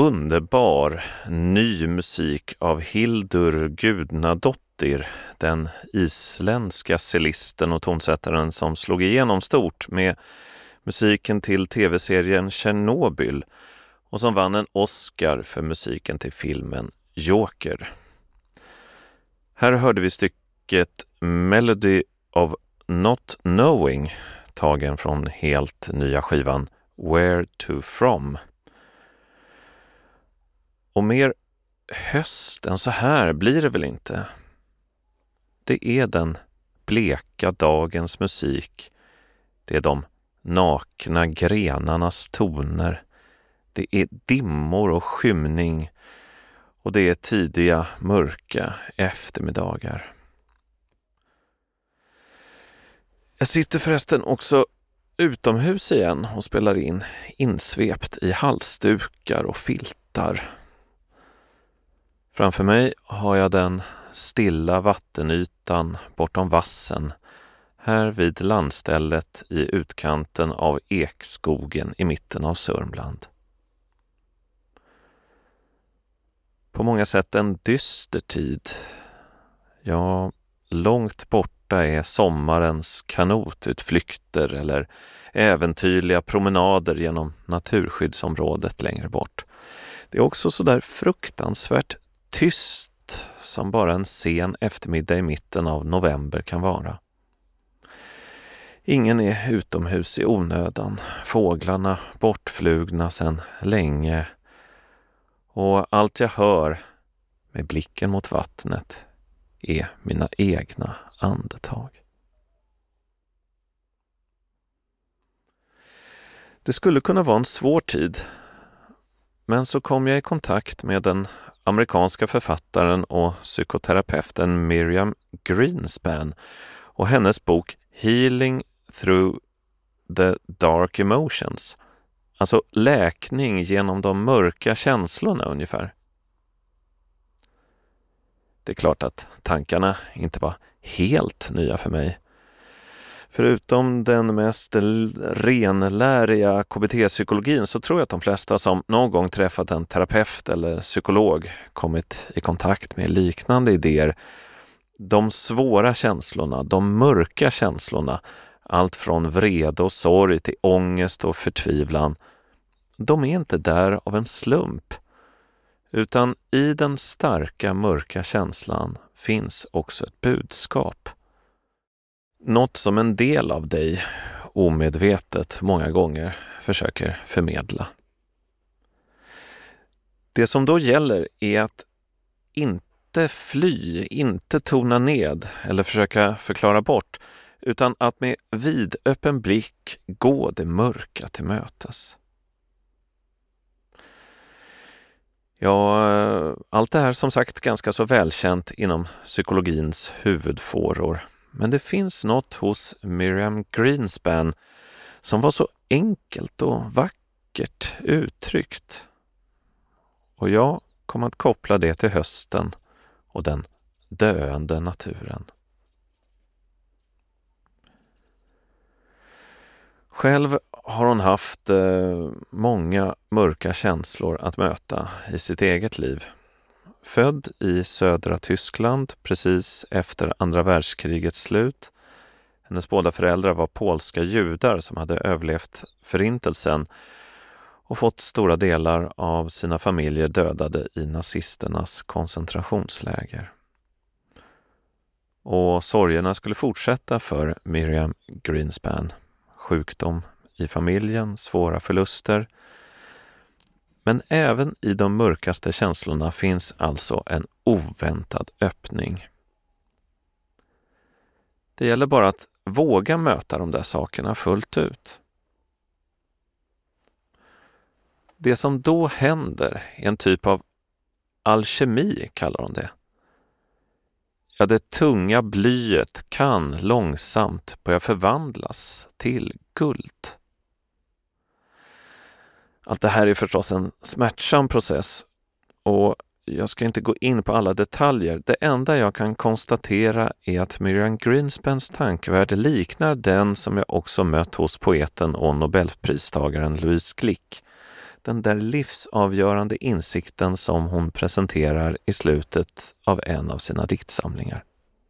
underbar ny musik av Hildur Gudnadottir, den isländska cellisten och tonsättaren som slog igenom stort med musiken till tv-serien Chernobyl och som vann en Oscar för musiken till filmen Joker. Här hörde vi stycket Melody of Not Knowing, tagen från helt nya skivan Where to From. Och mer höst än så här blir det väl inte. Det är den bleka dagens musik. Det är de nakna grenarnas toner. Det är dimmor och skymning. Och det är tidiga, mörka eftermiddagar. Jag sitter förresten också utomhus igen och spelar in insvept i halsdukar och filtar. Framför mig har jag den stilla vattenytan bortom vassen, här vid landstället i utkanten av ekskogen i mitten av Sörmland. På många sätt en dyster tid. Ja, långt borta är sommarens kanotutflykter eller äventyrliga promenader genom naturskyddsområdet längre bort. Det är också så där fruktansvärt tyst som bara en sen eftermiddag i mitten av november kan vara. Ingen är utomhus i onödan, fåglarna bortflugna sedan länge och allt jag hör med blicken mot vattnet är mina egna andetag. Det skulle kunna vara en svår tid, men så kom jag i kontakt med den amerikanska författaren och psykoterapeuten Miriam Greenspan och hennes bok Healing Through the Dark Emotions. Alltså läkning genom de mörka känslorna ungefär. Det är klart att tankarna inte var helt nya för mig. Förutom den mest renläriga KBT-psykologin så tror jag att de flesta som någon gång träffat en terapeut eller psykolog kommit i kontakt med liknande idéer. De svåra känslorna, de mörka känslorna, allt från vrede och sorg till ångest och förtvivlan, de är inte där av en slump. Utan i den starka mörka känslan finns också ett budskap. Något som en del av dig omedvetet många gånger försöker förmedla. Det som då gäller är att inte fly, inte tona ned eller försöka förklara bort, utan att med vidöppen blick gå det mörka till mötes. Ja, allt det här som sagt ganska så välkänt inom psykologins huvudfåror. Men det finns något hos Miriam Greenspan som var så enkelt och vackert uttryckt. Och jag kommer att koppla det till hösten och den döende naturen. Själv har hon haft många mörka känslor att möta i sitt eget liv. Född i södra Tyskland precis efter andra världskrigets slut. Hennes båda föräldrar var polska judar som hade överlevt förintelsen och fått stora delar av sina familjer dödade i nazisternas koncentrationsläger. Och sorgerna skulle fortsätta för Miriam Greenspan. Sjukdom i familjen, svåra förluster. Men även i de mörkaste känslorna finns alltså en oväntad öppning. Det gäller bara att våga möta de där sakerna fullt ut. Det som då händer är en typ av alkemi, kallar hon det. Ja, det tunga blyet kan långsamt börja förvandlas till guld. Allt det här är förstås en smärtsam process och jag ska inte gå in på alla detaljer. Det enda jag kan konstatera är att Miriam Greenspans tankevärld liknar den som jag också mött hos poeten och nobelpristagaren Louise Glück. den där livsavgörande insikten som hon presenterar i slutet av en av sina diktsamlingar.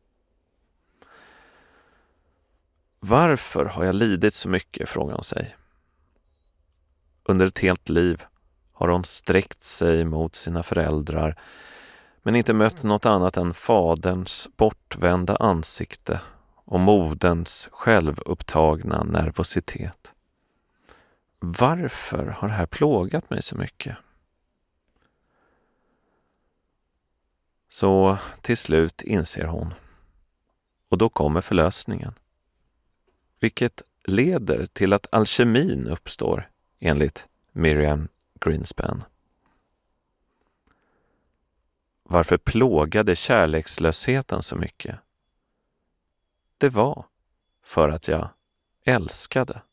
Varför har jag lidit så mycket, frågar hon sig. Under ett helt liv har hon sträckt sig mot sina föräldrar men inte mött något annat än faderns bortvända ansikte och moderns självupptagna nervositet. Varför har det här plågat mig så mycket? Så till slut inser hon. Och då kommer förlösningen. Vilket leder till att alkemin uppstår, enligt Miriam Greenspan. Varför plågade kärlekslösheten så mycket? Det var för att jag älskade.